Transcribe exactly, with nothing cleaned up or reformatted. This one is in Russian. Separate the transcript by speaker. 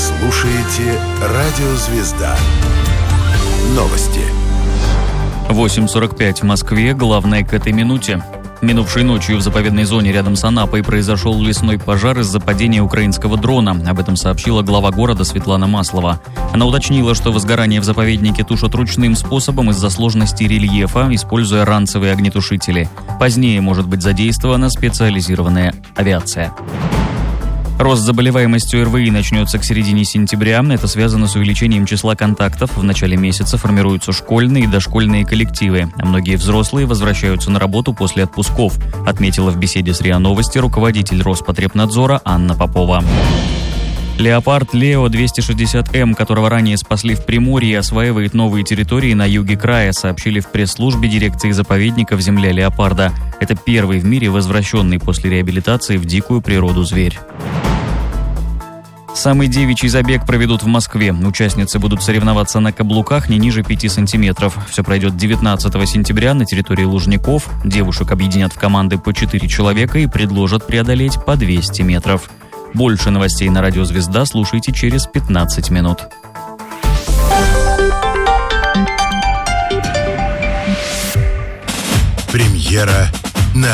Speaker 1: слушаете «Радио Звезда». Новости.
Speaker 2: восемь сорок пять в Москве. Главное к этой минуте. Минувшей ночью в заповедной зоне рядом с Анапой произошел лесной пожар из-за падения украинского дрона. Об этом сообщила глава города Светлана Маслова. Она уточнила, что возгорание в заповеднике тушат ручным способом из-за сложности рельефа, используя ранцевые огнетушители. Позднее может быть задействована специализированная авиация. Рост заболеваемости ОРВИ начнется к середине сентября. Это связано с увеличением числа контактов. В начале месяца формируются школьные и дошкольные коллективы. А многие взрослые возвращаются на работу после отпусков, отметила в беседе с РИА Новости руководитель Роспотребнадзора Анна Попова. Леопард Лео двести шестьдесят эм, которого ранее спасли в Приморье, осваивает новые территории на юге края, сообщили в пресс-службе дирекции заповедников «Земля леопарда». Это первый в мире возвращенный после реабилитации в дикую природу зверь. Самый девичий забег проведут в Москве. Участницы будут соревноваться на каблуках не ниже пяти сантиметров. Все пройдет девятнадцатого сентября на территории Лужников. Девушек объединят в команды по четыре человека и предложат преодолеть по двести метров. Больше новостей на Радио Звезда слушайте через пятнадцать минут.
Speaker 1: Премьера